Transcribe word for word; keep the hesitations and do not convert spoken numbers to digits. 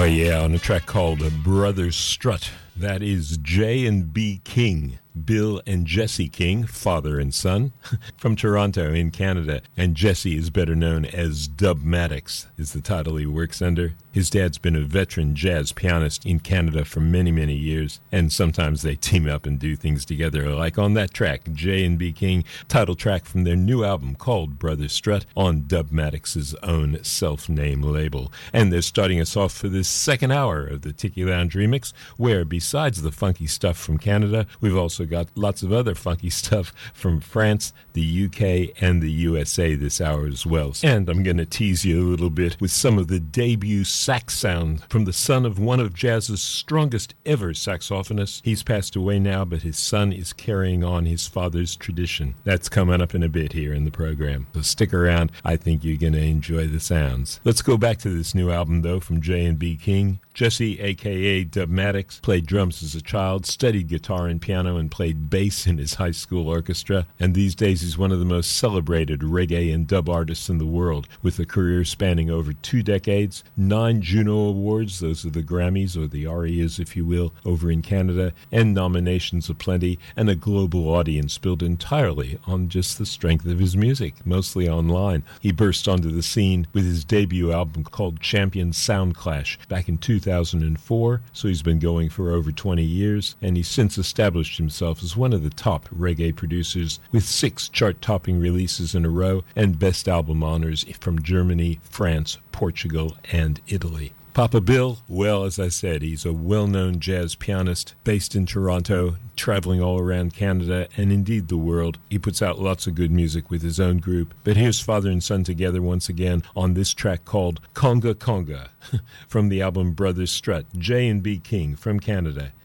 Oh yeah, on a track called Brothers Strut. That is J and B King, Bill and Jesse King, father and son, from Toronto in Canada. And Jesse is better known as Dubmatix, is the title he works under. His dad's been a veteran jazz pianist in Canada for many, many years, and sometimes they team up and do things together, like on that track, J and B King, title track from their new album called Brothers Strut on Dubmatix's own self-named label. And they're starting us off for this second hour of the Tiki Lounge Remix, where besides the funky stuff from Canada, we've also got lots of other funky stuff from France, the U K, and the U S A this hour as well. And I'm going to tease you a little bit with some of the debut sax sound from the son of one of jazz's strongest ever saxophonists. He's passed away now, but his son is carrying on his father's tradition. That's coming up in a bit here in the program. So stick around. I think you're going to enjoy the sounds. Let's go back to this new album, though, from J and B King. Jesse, a k a. Dubmatix, played drums as a child, studied guitar and piano, and played bass in his high school orchestra. And these days he's one of the most celebrated reggae and dub artists in the world, with a career spanning over two decades, nine Juno Awards, those are the Grammys, or the R E As, if you will, over in Canada, and nominations aplenty, and a global audience built entirely on just the strength of his music, mostly online. He burst onto the scene with his debut album called Champion Sound Clash back in two thousand four, so he's been going for over twenty years, and he's since established himself as one of the top reggae producers with six chart-topping releases in a row and best album honors from Germany, France, Portugal, and Italy. Papa Bill, well, as I said, he's a well-known jazz pianist based in Toronto, traveling all around Canada and indeed the world. He puts out lots of good music with his own group. But here's father and son together once again on this track called Conga Conga from the album Brothers Strut, J and B King from Canada.